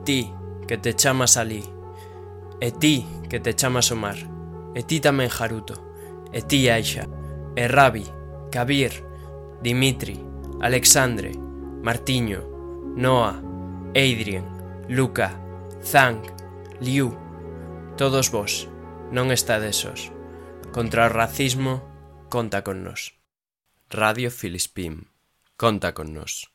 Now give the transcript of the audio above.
ti que te chamas Alí, e ti que te chamas Omar, e ti tamén Haruto, e ti Aisha, e Rabi, Kabir, Dimitri, Alexandre, Martiño, Noah, Adrien, Luca, Zhang, Liu, todos vos non estades sós. Contra o racismo, conta con nós. Radio Filispín, conta con nós.